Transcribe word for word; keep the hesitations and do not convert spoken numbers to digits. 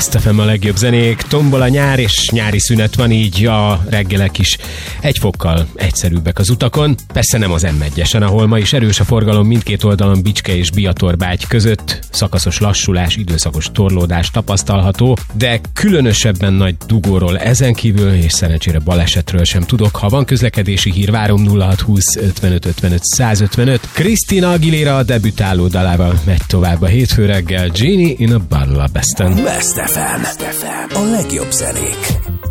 Best ef em a legjobb zenék, tombol a nyár, és nyári szünet van, így a reggelek is egy fokkal egyszerűbbek az utakon. Persze nem az em egyesen, ahol ma is erős a forgalom mindkét oldalon Bicske és Biatorbágy között, szakaszos lassulás, időszakos torlódás tapasztalható, de különösebben nagy dugóról ezen kívül, és szerencsére balesetről sem tudok. Ha van közlekedési hír, várom nulla hat húsz ötvenöt ötvenöt százötvenöt. Christina Aguilera a debütáló dalával megy tovább a hétfő reggel. Genie in a Bottle a Besten. Best ef em. A legjobb zenék.